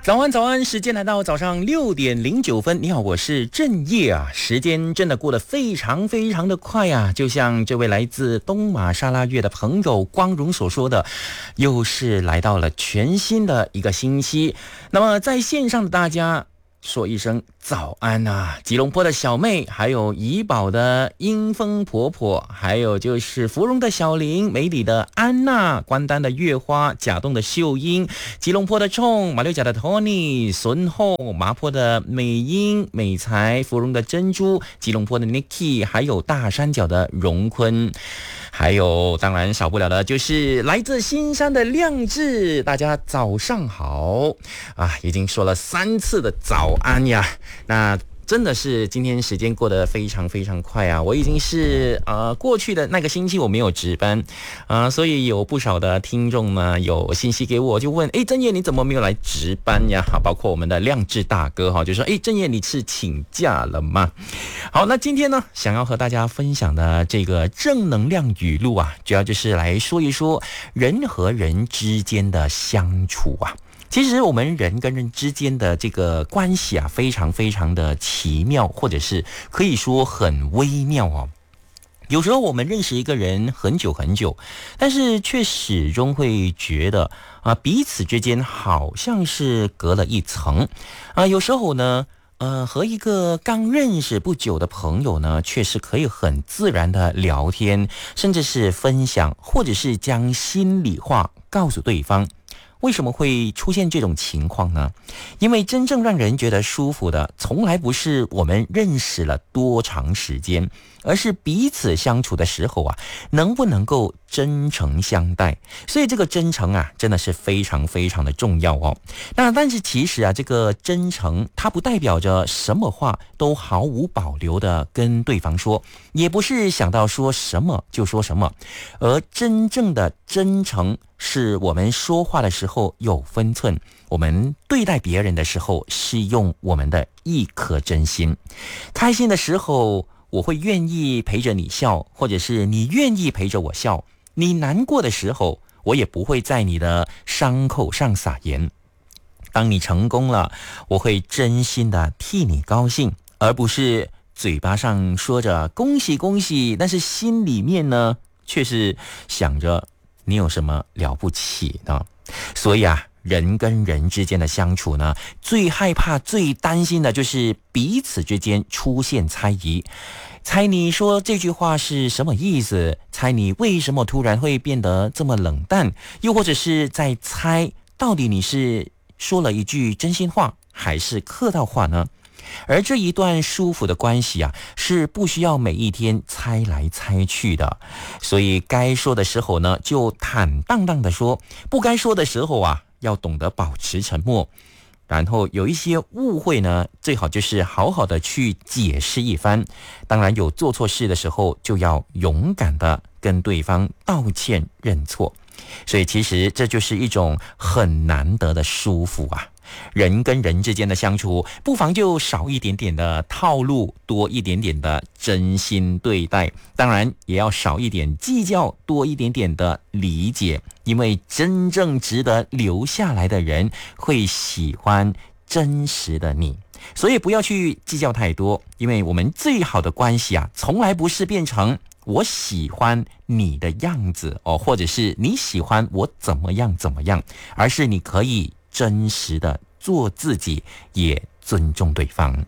早安，早安！时间来到早上6:09。你好，我是郑业啊。时间真的过得非常非常的快啊，就像这位来自东马沙拉越的朋友光荣所说的，又是来到了全新的一个星期。那么在线上的大家说一声早安啊！吉隆坡的小妹，还有怡保的英风婆婆，还有就是芙蓉的小玲，梅里的安娜，关丹的月花，甲洞的秀英，吉隆坡的冲，马六甲的 Tony， 孙后，麻坡的美英、美才，芙蓉的珍珠，吉隆坡的 Nicky， 还有大山脚的荣坤。还有当然少不了的就是来自新山的亮智，大家早上好啊！已经说了3次的早安呀，那真的是今天时间过得非常非常快啊！我已经是过去的那个星期我没有值班所以有不少的听众呢有信息给我，就问郑业你怎么没有来值班呀？包括我们的亮智大哥就说郑业你是请假了吗？好，那今天呢想要和大家分享的这个正能量语录啊，主要就是来说一说人和人之间的相处啊。其实我们人跟人之间的这个关系啊，非常非常的奇妙，或者是可以说很微妙哦。有时候我们认识一个人很久很久，但是却始终会觉得彼此之间好像是隔了一层有时候呢和一个刚认识不久的朋友呢，确实可以很自然的聊天，甚至是分享，或者是将心里话告诉对方。为什么会出现这种情况呢？因为真正让人觉得舒服的，从来不是我们认识了多长时间，而是彼此相处的时候能不能够真诚相待。所以这个真诚真的是非常非常的重要哦。但是其实这个真诚它不代表着什么话都毫无保留的跟对方说，也不是想到说什么就说什么，而真正的真诚是我们说话的时候有分寸，我们对待别人的时候是用我们的一颗真心。开心的时候我会愿意陪着你笑，或者是你愿意陪着我笑。你难过的时候，我也不会在你的伤口上撒盐。当你成功了，我会真心的替你高兴，而不是嘴巴上说着恭喜恭喜，但是心里面呢却是想着你有什么了不起呢？所以人跟人之间的相处呢，最害怕最担心的就是彼此之间出现猜疑，猜你说这句话是什么意思，猜你为什么突然会变得这么冷淡，又或者是在猜到底你是说了一句真心话还是客套话呢？而这一段舒服的关系是不需要每一天猜来猜去的，所以该说的时候呢就坦荡荡的说，不该说的时候要懂得保持沉默，然后有一些误会呢，最好就是好好的去解释一番。当然有做错事的时候，就要勇敢的跟对方道歉认错。所以其实这就是一种很难得的舒服人跟人之间的相处，不妨就少一点点的套路，多一点点的真心对待，当然也要少一点计较，多一点点的理解，因为真正值得留下来的人会喜欢真实的你。所以不要去计较太多，因为我们最好的关系从来不是变成我喜欢你的样子或者是你喜欢我怎么样怎么样，而是你可以真实的做自己，也尊重对方。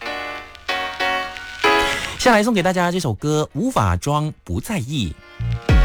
下来送给大家这首歌《无法装不在意》。